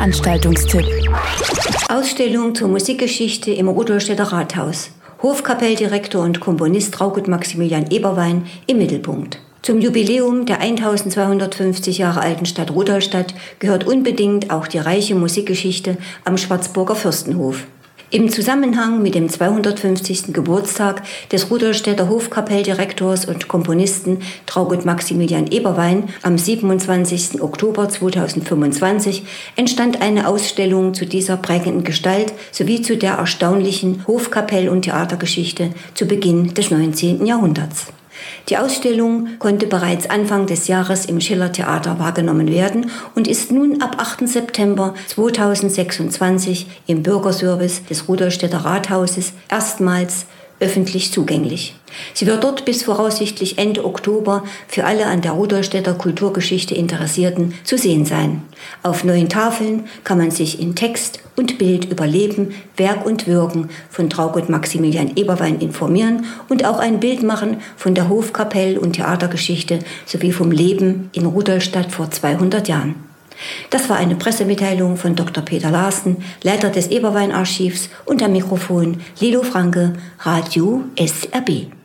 Veranstaltungstipp. Ausstellung zur Musikgeschichte im Rudolstädter Rathaus. Hofkapelldirektor und Komponist Traugott Maximilian Eberwein im Mittelpunkt. Zum Jubiläum der 1250 Jahre alten Stadt Rudolstadt gehört unbedingt auch die reiche Musikgeschichte am Schwarzburger Fürstenhof. Im Zusammenhang mit dem 250. Geburtstag des Rudolstädter Hofkapelldirektors und Komponisten Traugott Maximilian Eberwein am 27. Oktober 2025 entstand eine Ausstellung zu dieser prägenden Gestalt sowie zu der erstaunlichen Hofkapell- und Theatergeschichte zu Beginn des 19. Jahrhunderts. Die Ausstellung konnte bereits Anfang des Jahres im Schiller-Theater wahrgenommen werden und ist nun ab 8. September 2026 im Bürgerservice des Rudolstädter Rathauses erstmals öffentlich zugänglich. Sie wird dort bis voraussichtlich Ende Oktober für alle an der Rudolstädter Kulturgeschichte Interessierten zu sehen sein. Auf 9 Tafeln kann man sich in Text und Bild über Leben, Werk und Wirken von Traugott Maximilian Eberwein informieren und auch ein Bild machen von der Hofkapell- und Theatergeschichte sowie vom Leben in Rudolstadt vor 200 Jahren. Das war eine Pressemitteilung von Dr. Peter Larsen, Leiter des Eberwein-Archivs, und am Mikrofon Lilo Franke, Radio SRB.